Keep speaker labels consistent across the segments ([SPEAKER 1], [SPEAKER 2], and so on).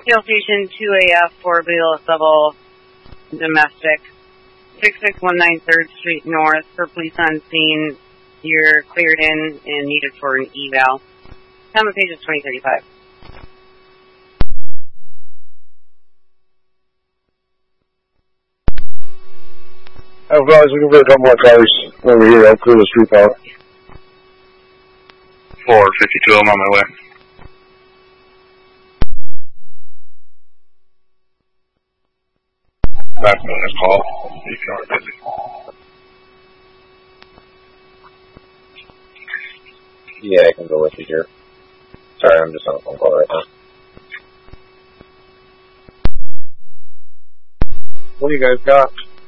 [SPEAKER 1] Oakdale Station 2AF for Bill Double Domestic. 6619 3rd Street North for police on scene. You're cleared in and needed for an eval. Time of page is 2035.
[SPEAKER 2] Oh, guys, looking for a couple more cars over here. I'll clear the street out.
[SPEAKER 3] 452, I'm on my way. Back on this call, if you aren't busy.
[SPEAKER 4] Yeah, I can go with you here. Sorry, I'm just on a phone call right now.
[SPEAKER 2] What do you guys got?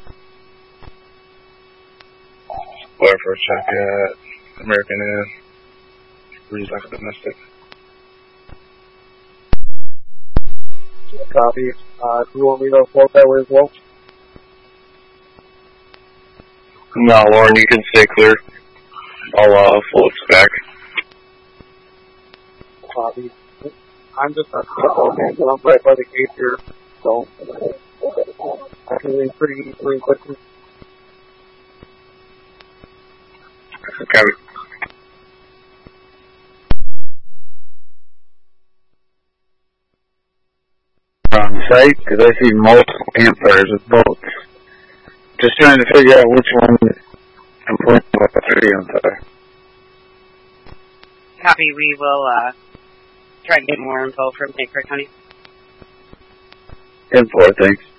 [SPEAKER 3] Where for a check at American Inn. Breeze like a domestic.
[SPEAKER 2] Copy. Do you want me to float that way as well?
[SPEAKER 3] No, Lauren, you can stay clear. I'll float back.
[SPEAKER 2] Copy. I'm just not okay, so I'm right by the gate here, so I can leave pretty quickly.
[SPEAKER 3] Okay.
[SPEAKER 5] On site, because I see multiple campfires with boats. Just trying to figure out which one I'm pointing with the 30 on fire.
[SPEAKER 1] Copy. We will try to get more info from St. Clair County.
[SPEAKER 5] 10-4, thanks.